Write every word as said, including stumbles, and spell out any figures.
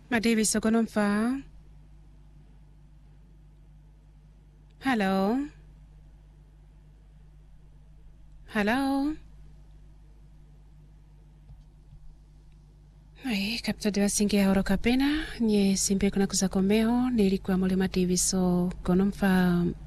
Madavis Okonomfa. Hello. Hello. Ai, kaptadi wasingi ya horoka pena nye simpe kuna kuzakomeo nilikuwa Mulima Davis Okonomfa